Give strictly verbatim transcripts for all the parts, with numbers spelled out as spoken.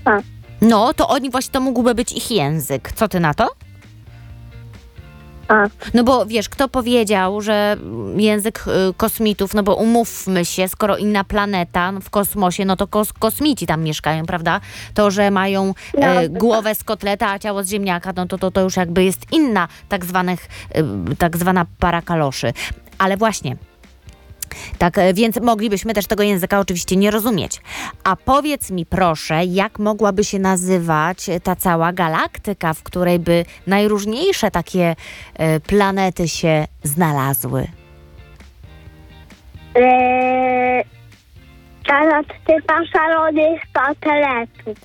A. No, to oni właśnie, to mógłby być ich język. Co ty na to? A. No bo wiesz, kto powiedział, że język y, kosmitów, no bo umówmy się, skoro inna planeta w kosmosie, no to kos, kosmici tam mieszkają, prawda? To, że mają e, głowę z kotleta, a ciało z ziemniaka, no to, to, to już jakby jest inna tak zwanych, y, tak zwana para kaloszy. Ale właśnie, tak e, więc moglibyśmy też tego języka oczywiście nie rozumieć. A powiedz mi proszę, jak mogłaby się nazywać ta cała galaktyka, w której by najróżniejsze takie e, planety się znalazły? Eee, galaktyka szalonych kotletów.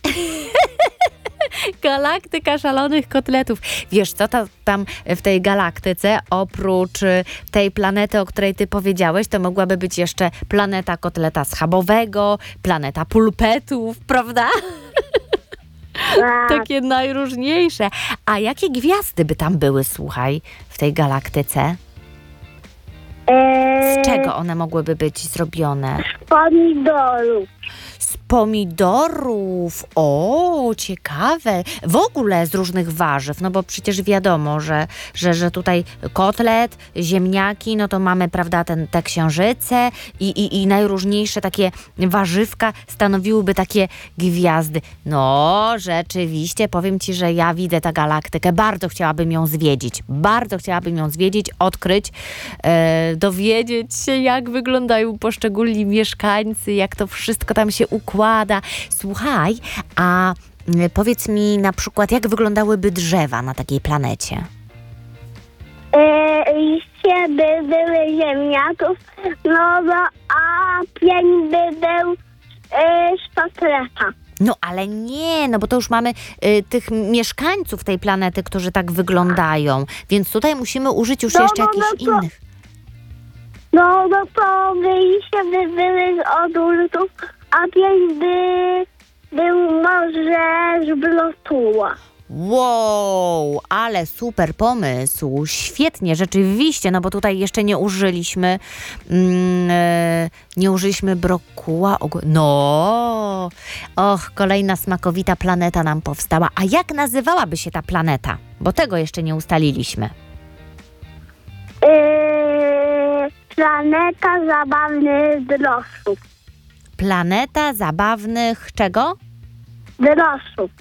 Galaktyka szalonych kotletów. Wiesz co, ta, tam w tej galaktyce, oprócz y, tej planety, o której ty powiedziałeś, to mogłaby być jeszcze planeta kotleta schabowego, planeta pulpetów, prawda? Tak. Takie najróżniejsze. A jakie gwiazdy by tam były, słuchaj, w tej galaktyce? Eee, Z czego one mogłyby być zrobione? pomidorów. Z pomidorów. O, ciekawe. W ogóle z różnych warzyw, no bo przecież wiadomo, że, że, że tutaj kotlet, ziemniaki, no to mamy, prawda, ten, te księżyce i, i, i najróżniejsze takie warzywka stanowiłyby takie gwiazdy. No, rzeczywiście, powiem ci, że ja widzę tę galaktykę. Bardzo chciałabym ją zwiedzić. Bardzo chciałabym ją zwiedzić, odkryć, e, dowiedzieć się, jak wyglądają poszczególni mieszkańcy, jak to wszystko tam się układa. Słuchaj, a y, powiedz mi na przykład, jak wyglądałyby drzewa na takiej planecie? Eee, liście by były ziemniaków, no, no a pień by był eee, z kotleta. No ale nie, no bo to już mamy y, tych mieszkańców tej planety, którzy tak wyglądają, więc tutaj musimy użyć już No, jeszcze no, jakichś no to- innych. No, no to liście by były z odurtów, a pień by był może z blotuła. Wow, ale super pomysł, świetnie, rzeczywiście, no bo tutaj jeszcze nie użyliśmy, mm, e, nie użyliśmy brokuła, og- no, och, kolejna smakowita planeta nam powstała. A jak nazywałaby się ta planeta? Bo tego jeszcze nie ustaliliśmy. Eee, planeta zabawnych drosów. Planeta zabawnych czego? Drosów.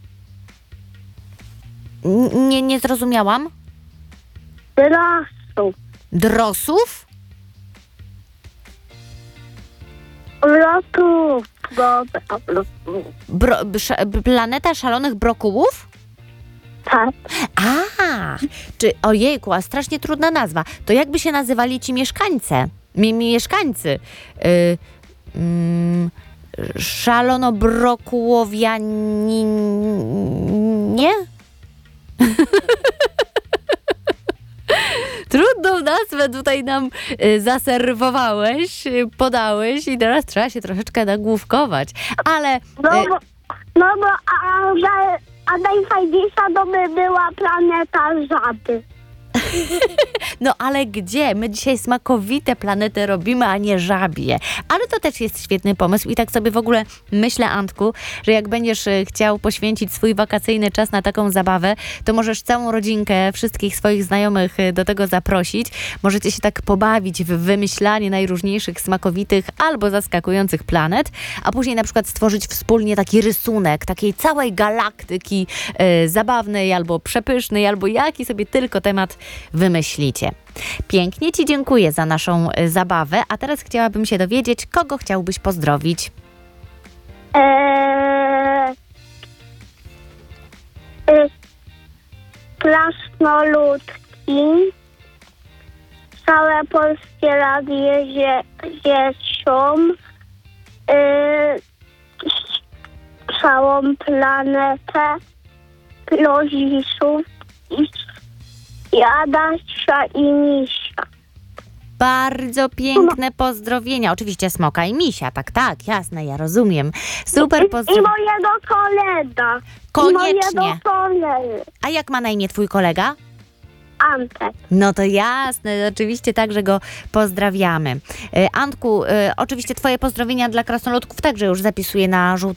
N- nie, nie zrozumiałam. Drosów. Drosów? Blotów. Dobra, blotów. Bro, sz- planeta szalonych brokułów? Tak. A, czy ojejku, a strasznie trudna nazwa. To jakby się nazywali ci mieszkańcy? Mi, mieszkańcy. Y, mm, szalonobrokułowiani... Nie? Trudną nazwę tutaj nam y, zaserwowałeś, y, podałeś i teraz trzeba się troszeczkę nagłówkować. Ale... No y, bo, no bo a, a, a najfajniejsza to by była planeta żaby. No ale gdzie? My dzisiaj smakowite planety robimy, a nie żabie. Ale to też jest świetny pomysł i tak sobie w ogóle myślę, Antku, że jak będziesz e, chciał poświęcić swój wakacyjny czas na taką zabawę, to możesz całą rodzinkę, wszystkich swoich znajomych e, do tego zaprosić. Możecie się tak pobawić w wymyślanie najróżniejszych smakowitych albo zaskakujących planet, a później na przykład stworzyć wspólnie taki rysunek takiej całej galaktyki e, zabawnej albo przepysznej, albo jaki sobie tylko temat wymyślicie. Pięknie ci dziękuję za naszą y, zabawę, a teraz chciałabym się dowiedzieć, kogo chciałbyś pozdrowić. Eee, y, krasnoludki. Całe polskie radio zie, zieszą. Eee, całą planetę Lozisów i i Adasia i Misia. Bardzo piękne pozdrowienia. Oczywiście Smoka i Misia, tak, tak, jasne, ja rozumiem. Super I, i pozdrowienia. mojego kolega. I Koniecznie. mojego kolega. A jak ma na imię twój kolega? Antek. No to jasne, oczywiście także go pozdrawiamy. E, Antku, e, oczywiście twoje pozdrowienia dla krasnoludków także już zapisuję na żółtym